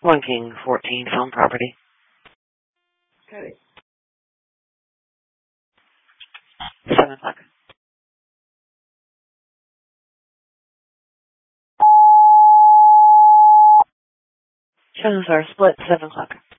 One King 14, film property. Okay. 7 o'clock. Shows are split 7 o'clock.